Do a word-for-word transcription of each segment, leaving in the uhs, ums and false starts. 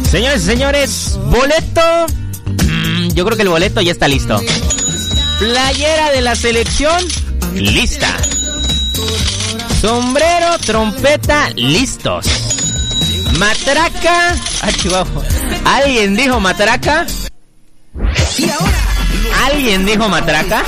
Señores y señores, boleto. Mm, yo creo que el boleto ya está listo. Playera de la selección, lista. Sombrero, trompeta, listos. Matraca. Ah, chihuahua. ¿Alguien dijo matraca? ¿Alguien dijo matraca?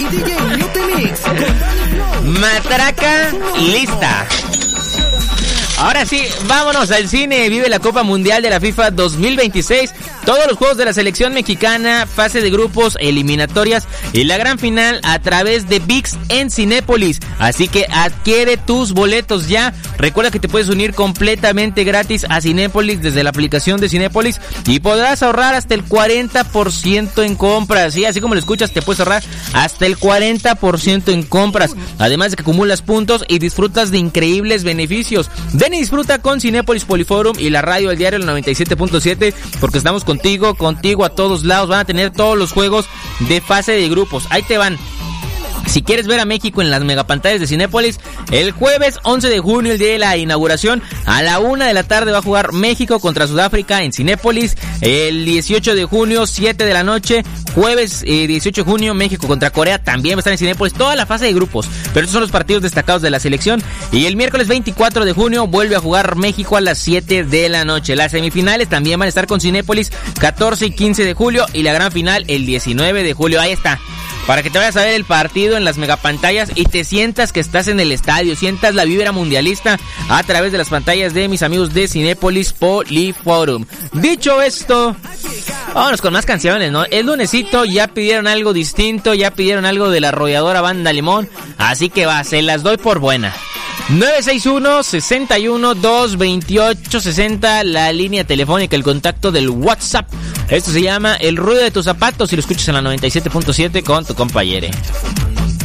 Matraca, lista. Ahora sí, vámonos al cine. Vive la Copa Mundial de la FIFA dos mil veintiséis. Todos los juegos de la selección mexicana, fase de grupos, eliminatorias y la gran final a través de V I X en Cinépolis. Así que adquiere tus boletos ya. Recuerda que te puedes unir completamente gratis a Cinépolis desde la aplicación de Cinépolis y podrás ahorrar hasta el cuarenta por ciento en compras. ¿Sí? Así como lo escuchas, te puedes ahorrar hasta el cuarenta por ciento en compras. Además de que acumulas puntos y disfrutas de increíbles beneficios. Ven y disfruta con Cinépolis Poliforum y la radio del diario el noventa y siete punto siete, porque estamos contigo, contigo a todos lados. Van a tener todos los juegos de fase de grupos. Ahí te van. Si quieres ver a México en las megapantallas de Cinépolis, el jueves once de junio, el día de la inauguración, a la una de la tarde va a jugar México contra Sudáfrica en Cinépolis. El dieciocho de junio, siete de la noche, jueves eh, dieciocho de junio, México contra Corea, también va a estar en Cinépolis. Toda la fase de grupos, pero estos son los partidos destacados de la selección. Y el miércoles veinticuatro de junio vuelve a jugar México a las siete de la noche. Las semifinales también van a estar con Cinépolis, catorce y quince de julio, y la gran final el diecinueve de julio. Ahí está, para que te vayas a ver el partido en las megapantallas y te sientas que estás en el estadio, sientas la vibra mundialista a través de las pantallas de mis amigos de Cinépolis Poliforum. Dicho esto, vámonos con más canciones, ¿no? El lunesito, ya pidieron algo distinto, ya pidieron algo de la arrolladora Banda Limón, así que va, se las doy por buena. nueve seis uno, seis uno, dos veintiocho sesenta, la línea telefónica, el contacto del WhatsApp. Esto se llama El Ruido de Tus Zapatos y lo escuchas en la noventa y siete punto siete con tu compañere.